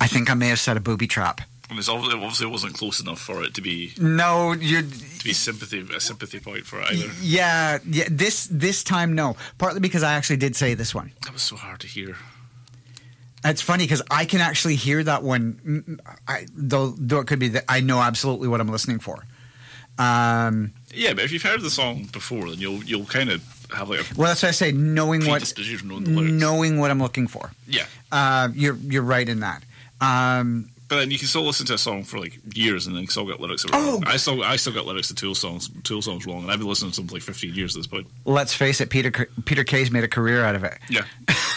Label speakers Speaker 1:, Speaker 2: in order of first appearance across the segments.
Speaker 1: I think I may have set a booby trap.
Speaker 2: And it obviously wasn't close enough for it to be a sympathy point for either.
Speaker 1: Yeah. This time, no. Partly because I actually did say this one.
Speaker 2: That was so hard to hear.
Speaker 1: It's funny because I can actually hear that one. Though it could be that I know absolutely what I'm listening for.
Speaker 2: Yeah, but if you've heard the song before, then you'll kind of have like a
Speaker 1: well, that's what I say. Knowing what I'm looking for.
Speaker 2: Yeah,
Speaker 1: you're right in that.
Speaker 2: But then you can still listen to a song for like years and then still get lyrics wrong. I still got lyrics to Tool songs wrong, and I've been listening to them for like 15 years at this point.
Speaker 1: Let's face it, Peter Kay's made a career out of it.
Speaker 2: Yeah.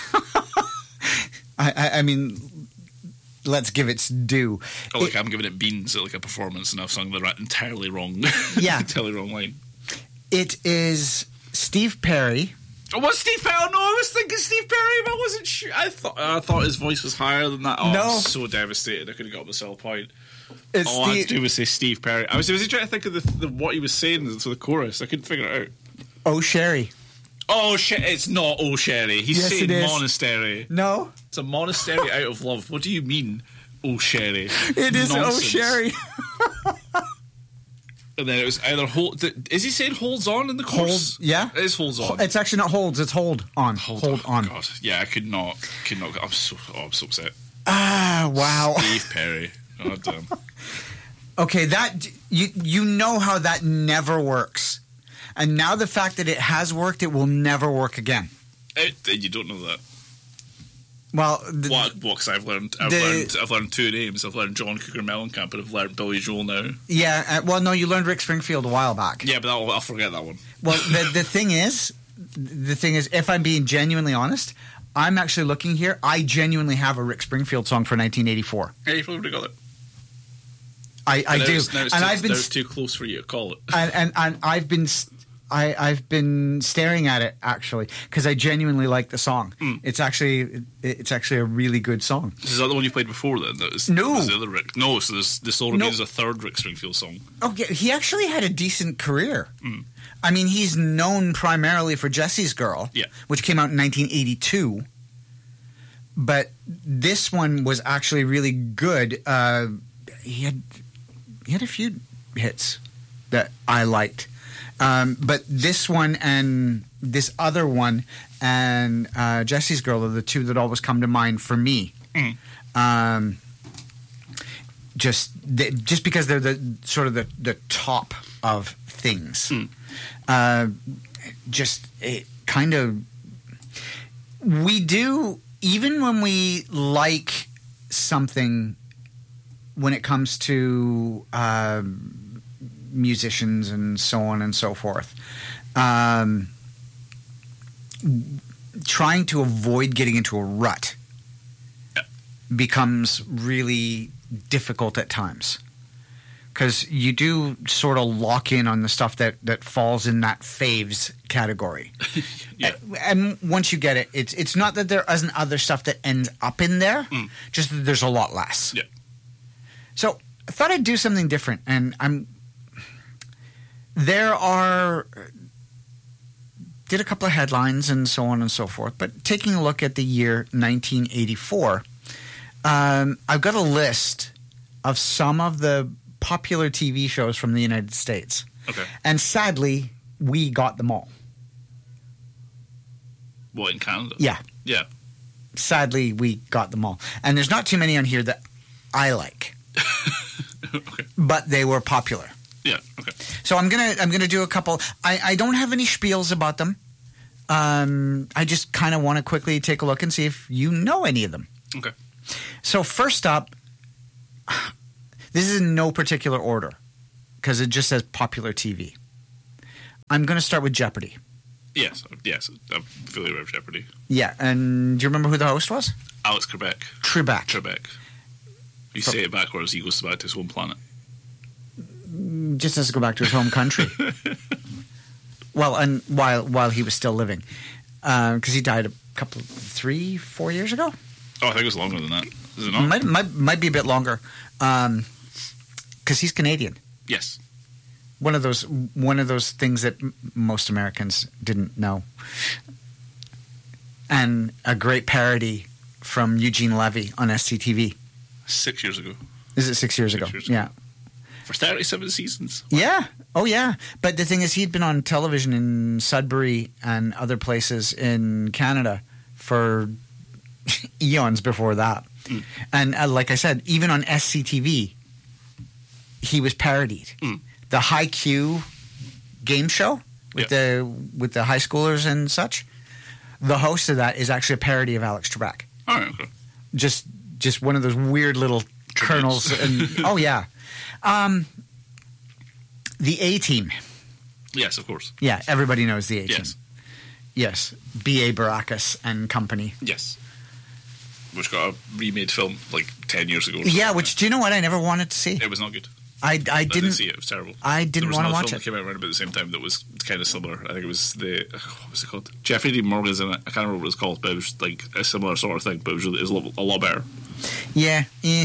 Speaker 1: I mean, let's give its due.
Speaker 2: I'm giving it beans at like a performance, and I've sung the entirely wrong.
Speaker 1: Yeah,
Speaker 2: entirely wrong line.
Speaker 1: It is Steve Perry.
Speaker 2: Oh, was Steve Perry? Oh, no, I was thinking Steve Perry, but I wasn't sure. I thought his voice was higher than that. Oh, no. I'm so devastated. I couldn't get up the sell point. I had to do was say Steve Perry. I was trying to think of what he was saying to the chorus. I couldn't figure it out.
Speaker 1: Oh, Sherry.
Speaker 2: Oh, shit, it's not Oh, Sherry. He's saying monastery.
Speaker 1: No.
Speaker 2: It's a monastery out of love. What do you mean, Oh, Sherry?
Speaker 1: It is
Speaker 2: Nonsense.
Speaker 1: Oh, Sherry.
Speaker 2: And then it was either hold. Is he saying holds on in the chorus?
Speaker 1: Yeah,
Speaker 2: it is holds on.
Speaker 1: It's actually not holds. It's hold on. Hold on.
Speaker 2: God, yeah, I could not. I'm so upset.
Speaker 1: Ah, wow.
Speaker 2: Steve Perry. Oh damn.
Speaker 1: Okay, that you know how that never works, and now the fact that it has worked, it will never work again.
Speaker 2: You don't know that.
Speaker 1: Well,
Speaker 2: because I've learned two names. I've learned John Cougar Mellencamp, and I've learned Billy Joel now. Yeah,
Speaker 1: well, no, you learned Rick Springfield a while back.
Speaker 2: Yeah, but I'll forget that one.
Speaker 1: Well, the thing is, if I'm being genuinely honest, I'm actually looking here. I genuinely have a Rick Springfield song for 1984.
Speaker 2: Yeah, you probably got it.
Speaker 1: I do, and I've been.
Speaker 2: It's too close for you to call it.
Speaker 1: And I've been. I've been staring at it actually because I genuinely like the song. It's actually a really good song.
Speaker 2: Is that the one you played before then?
Speaker 1: No,
Speaker 2: the other Rick. No, so this already is a third Rick Springfield song.
Speaker 1: Okay, he actually had a decent career. I mean, he's known primarily for Jesse's Girl, which came out in 1982. But this one was actually really good. He had a few hits that I liked. But this one and this other one and Jesse's Girl are the two that always come to mind for me. Just because they're the sort of the top of things. We do, even when we like something when it comes to musicians and so on and so forth, trying to avoid getting into a rut becomes really difficult at times because you do sort of lock in on the stuff that falls in that faves category. And once you get it, it's not that there isn't other stuff that ends up in there, just that there's a lot less. So I thought I'd do something different, and did a couple of headlines and so on and so forth, but taking a look at the year 1984, I've got a list of some of the popular TV shows from the United States.
Speaker 2: Okay.
Speaker 1: And sadly, we got them all.
Speaker 2: What, in Canada?
Speaker 1: Yeah.
Speaker 2: Yeah.
Speaker 1: Sadly, we got them all. And there's not too many on here that I like.
Speaker 2: Okay.
Speaker 1: But they were popular.
Speaker 2: Yeah, okay.
Speaker 1: So I'm gonna do a couple. I don't have any spiels about them. I just kind of want to quickly take a look and see if you know any of them.
Speaker 2: Okay.
Speaker 1: So first up, this is in no particular order because it just says popular TV. I'm going to start with Jeopardy.
Speaker 2: Yes, I'm familiar with Jeopardy.
Speaker 1: Yeah, and do you remember who the host was?
Speaker 2: Alex Trebek.
Speaker 1: Trebek.
Speaker 2: You say it backwards, he goes back to his home planet.
Speaker 1: Just has to go back to his home country. Well, and while he was still living, because he died 3-4 years ago.
Speaker 2: Oh, I think it was longer than that. Is it not?
Speaker 1: Might be a bit longer, because he's Canadian.
Speaker 2: Yes.
Speaker 1: One of those things that most Americans didn't know, and a great parody from Eugene Levy on SCTV.
Speaker 2: 6 years ago.
Speaker 1: Is it 6 years ago? Yeah.
Speaker 2: For 37 seasons.
Speaker 1: Wow. Yeah. Oh, yeah. But the thing is, he'd been on television in Sudbury and other places in Canada for eons before that. Mm. And like I said, even on SCTV, he was parodied. Mm. The High Q game show with the high schoolers and such. The host of that is actually a parody of Alex Trebek.
Speaker 2: Oh, okay.
Speaker 1: Just one of those weird little kernels. And, oh, yeah. The A-Team.
Speaker 2: Yes, of course.
Speaker 1: Yeah, everybody knows the A-Team.
Speaker 2: Yes.
Speaker 1: Yes. B.A. Baracus and company.
Speaker 2: Yes. Which got a remade film like 10 years ago.
Speaker 1: Yeah, which, do you know what? I never wanted to see.
Speaker 2: It was not good.
Speaker 1: I didn't
Speaker 2: see it. It was terrible.
Speaker 1: I didn't want to watch it.
Speaker 2: That came out around about the same time that was kind of similar. I think it was what was it called? Jeffrey Dean Morgan's in it. I can't remember what it was called, but it was like a similar sort of thing. But it was a lot better.
Speaker 1: Yeah.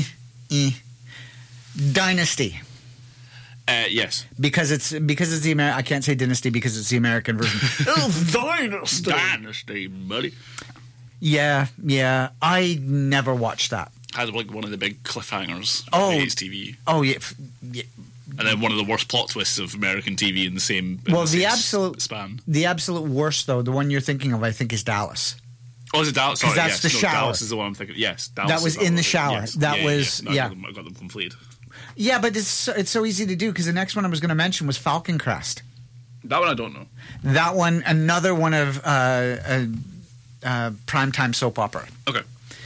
Speaker 1: Dynasty.
Speaker 2: Yes.
Speaker 1: Because it's the American. I can't say Dynasty because it's the American version. It's Dynasty.
Speaker 2: Dynasty, buddy.
Speaker 1: Yeah. I never watched that.
Speaker 2: Had like one of the big cliffhangers of TV.
Speaker 1: Oh yeah.
Speaker 2: And then one of the worst plot twists of American TV in the same
Speaker 1: absolute
Speaker 2: span.
Speaker 1: The absolute worst though, the one you're thinking of, I think, is Dallas.
Speaker 2: Oh, is it Dallas? Sorry,
Speaker 1: that's the shower.
Speaker 2: Dallas is the one I'm thinking. Yes, Dallas.
Speaker 1: That was in the shower.
Speaker 2: Yes.
Speaker 1: That was.
Speaker 2: No, I got them completed.
Speaker 1: Yeah, but it's so easy to do because the next one I was going to mention was Falcon Crest.
Speaker 2: That one I don't know.
Speaker 1: That one, another one of primetime soap opera.
Speaker 2: Okay.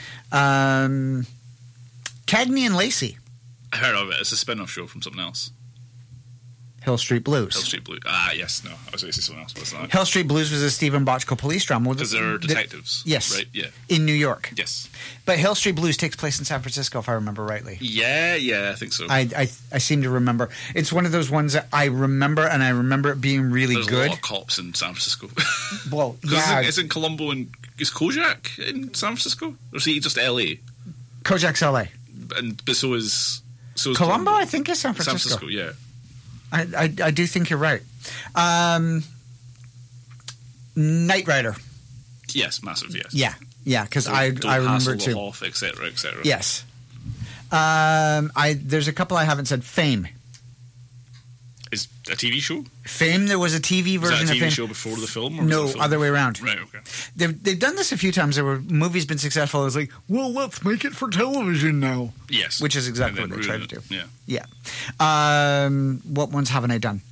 Speaker 1: Cagney and Lacey.
Speaker 2: I heard of it. It's a spin-off show from something else.
Speaker 1: Hill Street Blues.
Speaker 2: Hill Street Blues. Ah, yes. No, I was going to say something else, but it's not.
Speaker 1: Hill Street Blues was a Stephen Bochco police drama.
Speaker 2: Because they're detectives.
Speaker 1: Yes.
Speaker 2: Right, yeah.
Speaker 1: In New York.
Speaker 2: Yes.
Speaker 1: But Hill Street Blues takes place in San Francisco, if I remember rightly.
Speaker 2: Yeah, I think so.
Speaker 1: I seem to remember. It's one of those ones that I remember, and I remember it being really
Speaker 2: There's
Speaker 1: good.
Speaker 2: There's a lot of cops in San Francisco.
Speaker 1: Well, yeah.
Speaker 2: It's in Colombo, and is Kojak in San Francisco? Or is he just L.A.?
Speaker 1: Kojak's L.A.
Speaker 2: But so is
Speaker 1: Colombo, I think, is San Francisco.
Speaker 2: San Francisco, yeah.
Speaker 1: I do think you're right. Knight Rider.
Speaker 2: Yes, massive, yes.
Speaker 1: Yeah, because I remember too.
Speaker 2: Off, etc.
Speaker 1: Yes. There's a couple I haven't said. Fame.
Speaker 2: Is a TV show?
Speaker 1: Fame, there was a TV version of Fame.
Speaker 2: Was that a TV show before the film? Or
Speaker 1: no,
Speaker 2: was it
Speaker 1: other way around.
Speaker 2: Right, okay.
Speaker 1: They've done this a few times. There were movies been successful. It was like, well, let's make it for television now.
Speaker 2: Yes.
Speaker 1: Which is exactly what they tried to do.
Speaker 2: Yeah.
Speaker 1: What ones haven't I done?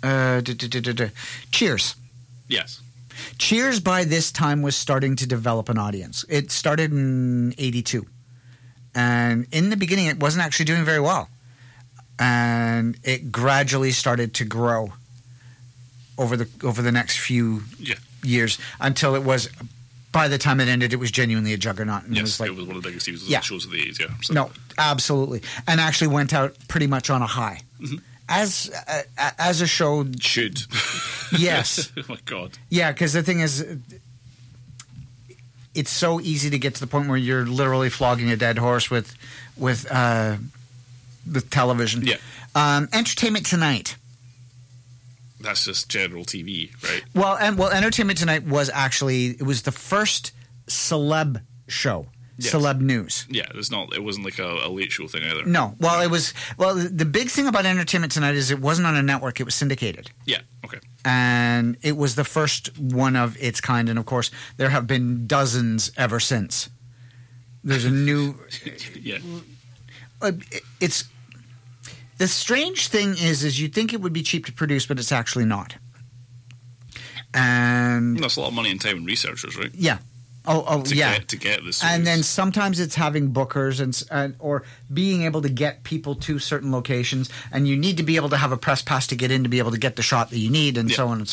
Speaker 1: Cheers.
Speaker 2: Yes.
Speaker 1: Cheers by this time was starting to develop an audience. It started in 82. And in the beginning, it wasn't actually doing very well. And it gradually started to grow over the next few years until it was, by the time it ended, it was genuinely a juggernaut. And
Speaker 2: yes, it was one of the biggest TV shows of the 80s, yeah. So.
Speaker 1: No, absolutely. And actually went out pretty much on a high. Mm-hmm. As a show...
Speaker 2: Should.
Speaker 1: Yes.
Speaker 2: Oh, my God.
Speaker 1: Yeah, because the thing is... It's so easy to get to the point where you're literally flogging a dead horse with television.
Speaker 2: Yeah.
Speaker 1: Entertainment Tonight.
Speaker 2: That's just general TV, right?
Speaker 1: Well, Entertainment Tonight was the first celeb show. Yes. Celeb news.
Speaker 2: Yeah, it wasn't like a late show thing either.
Speaker 1: No. Well, the big thing about Entertainment Tonight is it wasn't on a network, it was syndicated.
Speaker 2: Yeah, okay.
Speaker 1: And it was the first one of its kind, and of course there have been dozens ever since. There's a new
Speaker 2: yeah.
Speaker 1: It's the strange thing is you'd think it would be cheap to produce, but it's actually not. And
Speaker 2: that's a lot of money and time and researchers, right?
Speaker 1: Yeah.
Speaker 2: To get this.
Speaker 1: And then sometimes it's having bookers and or being able to get people to certain locations, and you need to be able to have a press pass to get in to be able to get the shot that you need, and so on and so